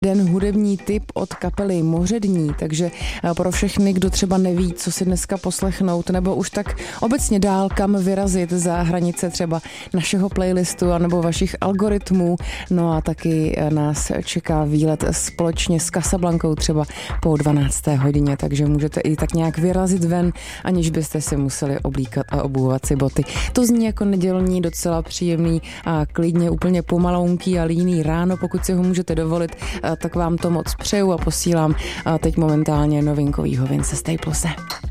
Den hudební tip od kapely Mořední, takže pro všechny, kdo třeba neví, co si dneska poslechnout, nebo už tak obecně dál kam vyrazit za hranice třeba našeho playlistu anebo vašich algoritmů. No a taky nás čeká výlet společně s Casablankou třeba po 12. hodině, takže můžete i tak nějak vyrazit ven, aniž byste si museli oblíkat a obouvat si boty. To zní jako nedělní, docela příjemný a klidně úplně pomalounký a líný ráno, pokud si ho můžete dovolit, tak vám to moc přeju a posílám teď momentálně novinkovýho Vince Staplese.